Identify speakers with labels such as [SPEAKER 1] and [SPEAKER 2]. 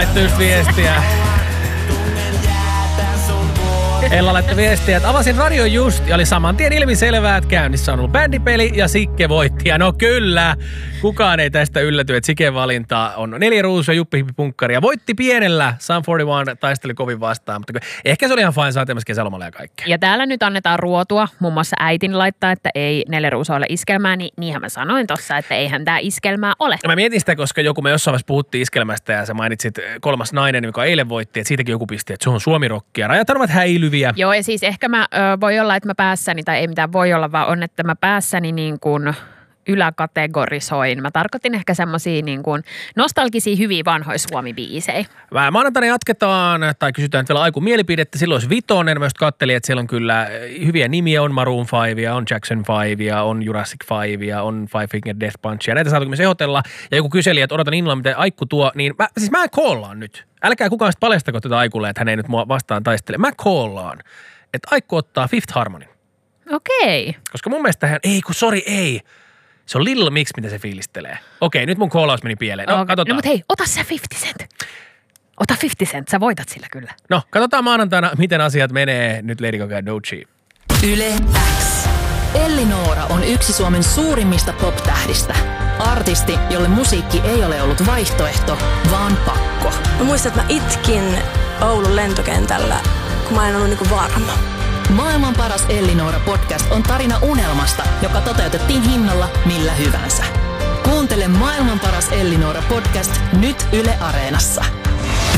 [SPEAKER 1] laittoi just viestiä. Ella laittoi viestiä, että avasin radio just ja oli saman tien ilmiselvää, että käynnissä on ollut bändipeli ja Sikke voitti. Ja no kyllä, kukaan ei tästä ylläty, että Siken valinta on 4 ruusua, Juppi Hippi Punkkari ja voitti pienellä. Sun 41 taisteli kovin vastaan, mutta ehkä se oli ihan fine, saa teemässä kesälomalle ja kaikkea.
[SPEAKER 2] Ja täällä nyt annetaan ruotua, muun muassa äitin laittaa, että ei 4 ruusua ole iskelmää, niin niinhän mä sanoin tossa, että eihän tää iskelmää ole.
[SPEAKER 1] Mä mietin sitä, koska joku me jossain vaiheessa puhuttiin iskelmästä ja sä mainitsit Kolmas nainen, joka eilen voitti, että siitäkin joku pisti, että se on Suomi-rockia. Rajat ovat häilyviä.
[SPEAKER 2] Joo, ja siis ehkä voi olla, että mä päässäni, tai ei mitään voi olla, vaan on, että mä päässäni niin kuin yläkategorisoin. Mä tarkoitin ehkä semmosia niin kuin nostalgisia, hyviä vanhoja Suomi-biisejä.
[SPEAKER 1] Maanantaina jatketaan, tai kysytään vielä Aikun mielipidettä. Silloin olisi Vitonen. Mä just kattelin, että siellä on kyllä hyviä nimiä. On Maroon 5, on Jackson 5, on Jurassic 5, on Five Finger Death Punch. Ja näitä saatu myös ehdotella. Ja joku kyseli, että odotan innolla, mitä Aikku tuo. Niin mä callaan nyt. Älkää kukaan sitten paljastako tätä Aikulle, että hän ei nyt mua vastaan taistele. Mä callaan, että Aikku ottaa Fifth Harmony.
[SPEAKER 2] Okei.
[SPEAKER 1] Koska mun mielestä hän, ei. Se on Little Mix, mitä se fiilistelee. Okei, nyt mun callaus meni pieleen. No, katsotaan.
[SPEAKER 2] No, mutta hei, ota se 50 Cent. Ota 50 Cent, sä voitat sillä kyllä.
[SPEAKER 1] No, katsotaan maanantaina, miten asiat menee. Nyt Lady Gaga ja Doechii.
[SPEAKER 3] Yle X. Elli Noora on yksi Suomen suurimmista pop-tähdistä. Artisti, jolle musiikki ei ole ollut vaihtoehto, vaan pakko.
[SPEAKER 4] Mä muistan, että mä itkin Oulun lentokentällä, kun mä en ollut niinku varma.
[SPEAKER 3] Maailman paras Elli Noora podcast on tarina unelmasta, joka toteutettiin hinnalla millä hyvänsä. Kuuntele Maailman paras Elli Noora podcast nyt Yle Areenassa.